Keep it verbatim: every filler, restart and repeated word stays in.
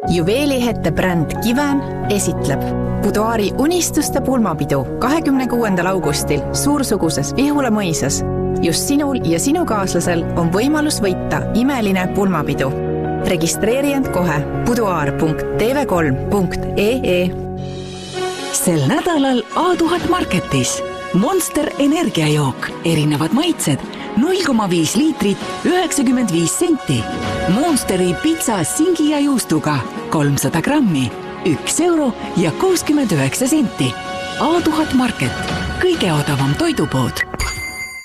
Juveelihette bränd Kiven esitleb Buduaari unistuste pulmapidu kahekümne kuuendal augustil suursuguses Vihula mõisas. Just sinul ja sinu kaaslasel on võimalus võita imeline pulmapidu. Registreeri end kohe buduaar punkt t v kolm punkt e e. Sel nädalal A tuhat Marketis Monster energiajook, erinevad maitsed, null koma viis liitrit, üheksakümmend viis senti. Monsteri pitsa singi ja juustuga, kolmsada grammi, üks euro ja kuuskümmend üheksa senti. A tuhat Market, kõige odavam toidupood.